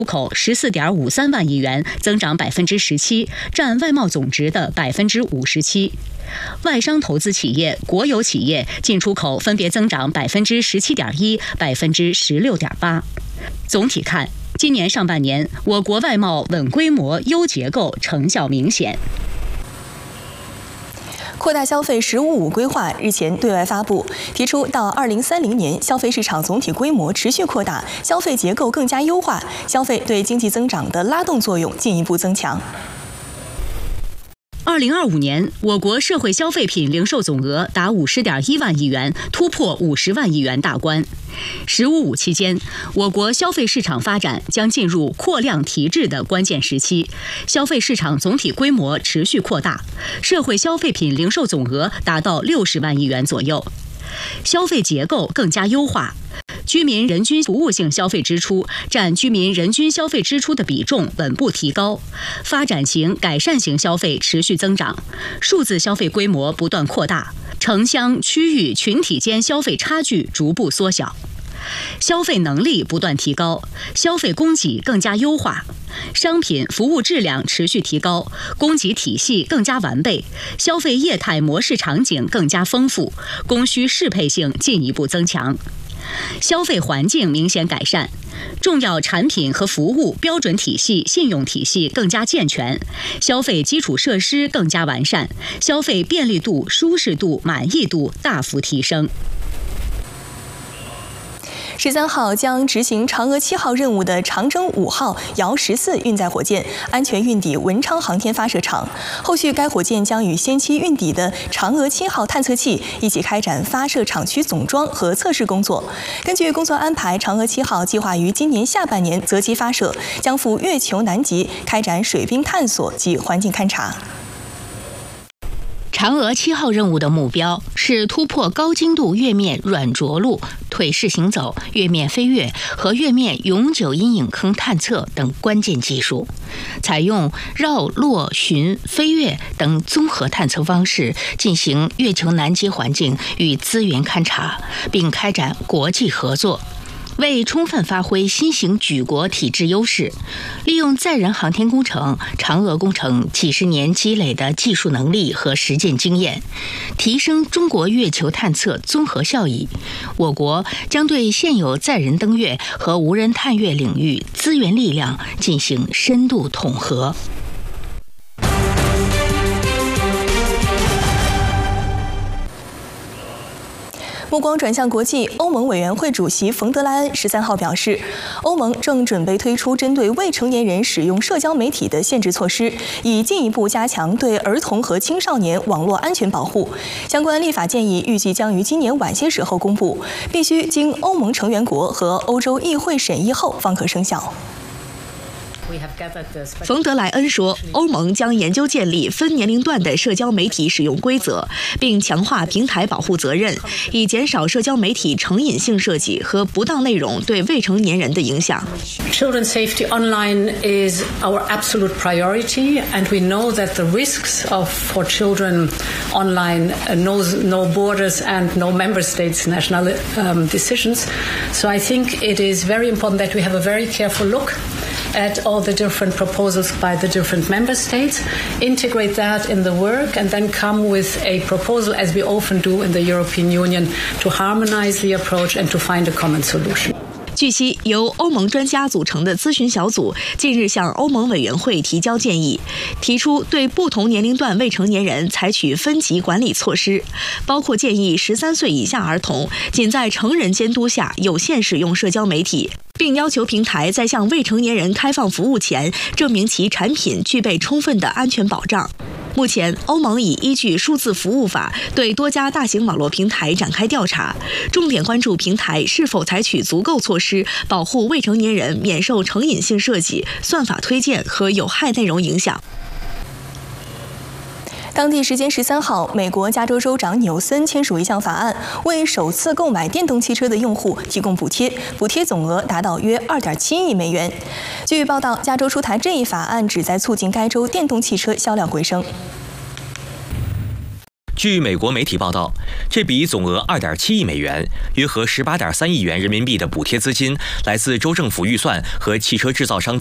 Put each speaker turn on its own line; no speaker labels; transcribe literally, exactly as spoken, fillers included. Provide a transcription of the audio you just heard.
出口十四点五三万亿元，增长百分之十七，占外贸总值的百分之五十七。外商投资企业、国有企业进出口分别增长百分之十七点一、百分之十六点八。总体看，今年上半年我国外贸稳规模、优结构成效明显。
扩大消费“十五五”规划日前对外发布，提出到二零三零年，消费市场总体规模持续扩大，消费结构更加优化，消费对经济增长的拉动作用进一步增强。
二零二五年，我国社会消费品零售总额达五十点一万亿元，突破五十万亿元大关。“十五五”期间，我国消费市场发展将进入扩量提质的关键时期，消费市场总体规模持续扩大，社会消费品零售总额达到六十万亿元左右，消费结构更加优化。居民人均服务性消费支出占居民人均消费支出的比重稳步提高，发展型、改善型消费持续增长，数字消费规模不断扩大，城乡、区域、群体间消费差距逐步缩小，消费能力不断提高，消费供给更加优化，商品服务质量持续提高，供给体系更加完备，消费业态模式场景更加丰富，供需适配性进一步增强。消费环境明显改善，重要产品和服务标准体系、信用体系更加健全，消费基础设施更加完善，消费便利度、舒适度、满意度大幅提升。
十三号将执行嫦娥七号任务的长征五号遥十四运载火箭安全运抵文昌航天发射场，后续该火箭将与先期运抵的嫦娥七号探测器一起开展发射场区总装和测试工作。根据工作安排，嫦娥七号计划于今年下半年择机发射，将赴月球南极开展水冰探索及环境勘察。
嫦娥七号任务的目标是突破高精度月面软着陆、腿式行走、月面飞跃和月面永久阴影坑探测等关键技术，采用绕、落、巡、飞跃等综合探测方式进行月球南极环境与资源勘察，并开展国际合作。为充分发挥新型举国体制优势，利用载人航天工程、嫦娥工程几十年积累的技术能力和实践经验，提升中国月球探测综合效益，我国将对现有载人登月和无人探月领域资源力量进行深度统合。
目光转向国际，欧盟委员会主席冯德莱恩十三号表示，欧盟正准备推出针对未成年人使用社交媒体的限制措施，以进一步加强对儿童和青少年网络安全保护。相关立法建议预计将于今年晚些时候公布，必须经欧盟成员国和欧洲议会审议后方可生效。
冯德莱恩说，欧盟将研究建立分年龄段的社交媒体使用规则，并强化平台保护责任，以减少社交媒体成瘾性设计和不当内容对未成年人的影响。
Children's safety online is our absolute priority, and we know that the risks of for children online knows no borders and no member states' national um, decisions. So I think it is very important that we have a very careful look at all the different proposals by the different member states, integrate that in the work, and then come with a proposal, as we often do in the European Union, to harmonize the approach and to find a common solution.
据悉，由欧盟专家组成的咨询小组近日向欧盟委员会提交建议，提出对不同年龄段未成年人采取分级管理措施，包括建议十三岁以下儿童仅在成人监督下有限使用社交媒体，并要求平台在向未成年人开放服务前，证明其产品具备充分的安全保障。目前，欧盟已依据数字服务法对多家大型网络平台展开调查，重点关注平台是否采取足够措施保护未成年人免受成瘾性设计、算法推荐和有害内容影响。
当地时间十三号，美国加州州长纽森签署一项法案，为首次购买电动汽车的用户提供补贴，补贴总额达到约二点七亿美元。据报道，加州出台这一法案旨在促进该州电动汽车销量回升。
据美国媒体报道，这笔总额二点七亿美元，约合十八点三亿元人民币的补贴资金，来自州政府预算和汽车制造商